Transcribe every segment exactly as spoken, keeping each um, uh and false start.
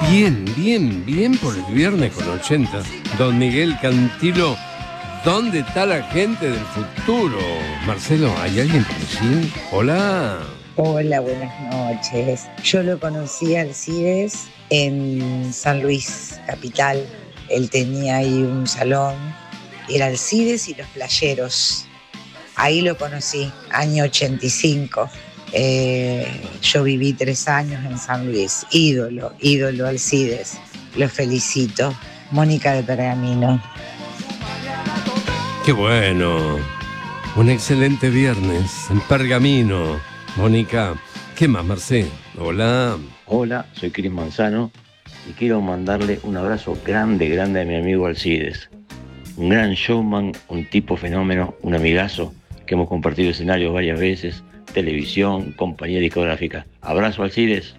Bien, bien, bien por el viernes con ochenta. Don Miguel Cantilo, ¿dónde está la gente del futuro? Marcelo, ¿hay alguien por allí? Hola. Hola, buenas noches. Yo lo conocí a Alcides en San Luis, capital. Él tenía ahí un salón, era Alcides y los Playeros. Ahí lo conocí, año ochenta y cinco. Eh, yo viví tres años en San Luis. Ídolo, ídolo Alcides. Lo felicito. Mónica de Pergamino. Qué bueno. Un excelente viernes en Pergamino. Mónica, ¿qué más, Marcelo? Hola. Hola, soy Cris Manzano y quiero mandarle un abrazo grande, grande a mi amigo Alcides. Un gran showman, un tipo fenómeno, un amigazo que hemos compartido escenarios varias veces, televisión, compañía discográfica. Abrazo, Alcides.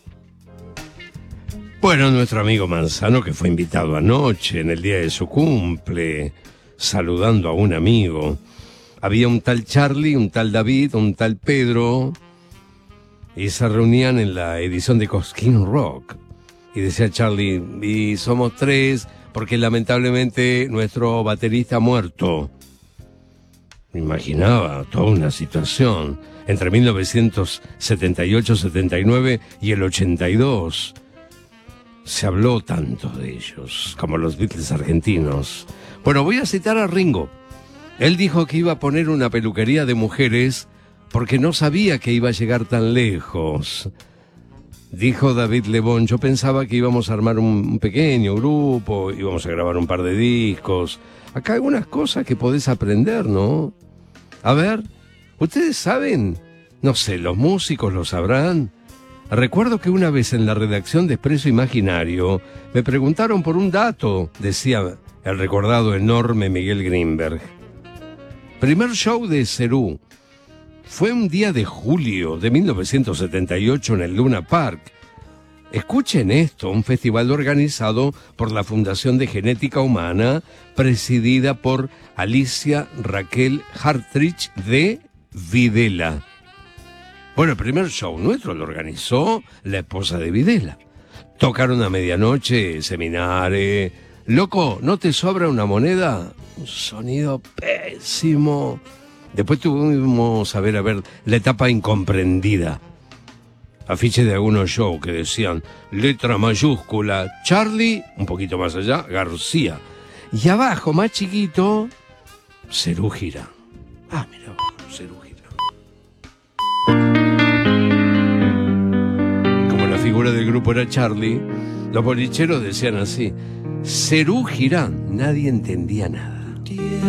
Bueno, nuestro amigo Manzano, que fue invitado anoche en el día de su cumple, saludando a un amigo. Había un tal Charlie, un tal David, un tal Pedro, y se reunían en la edición de Cosquín Rock. Y decía Charlie, y somos tres, porque lamentablemente nuestro baterista ha muerto. Me imaginaba toda una situación entre mil novecientos setenta y ocho setenta y nueve y el ochenta y dos. Se habló tanto de ellos, como los Beatles argentinos. Bueno, voy a citar a Ringo. Él dijo que iba a poner una peluquería de mujeres porque no sabía que iba a llegar tan lejos. Dijo David Lebón, yo pensaba que íbamos a armar un, un pequeño grupo, íbamos a grabar un par de discos. Acá hay algunas cosas que podés aprender, ¿no? A ver, ¿ustedes saben? No sé, los músicos lo sabrán. Recuerdo que una vez en la redacción de Expreso Imaginario me preguntaron por un dato, decía el recordado enorme Miguel Greenberg. Primer show de Cerú. Fue un día de julio de mil novecientos setenta y ocho en el Luna Park. Escuchen esto, un festival organizado por la Fundación de Genética Humana, presidida por Alicia Raquel Hartrich de Videla. Bueno, el primer show nuestro lo organizó la esposa de Videla. Tocaron a medianoche, Seminare. Loco, ¿no te sobra una moneda? Un sonido pésimo. Después tuvimos a ver, a ver, la etapa incomprendida. Afiches de algunos shows que decían, letra mayúscula, Charlie, un poquito más allá, García. Y abajo, más chiquito, Cerú Girán. Ah, mira, Cerú Girán. Como la figura del grupo era Charlie, los bolicheros decían así, Cerú Girán. Nadie entendía nada.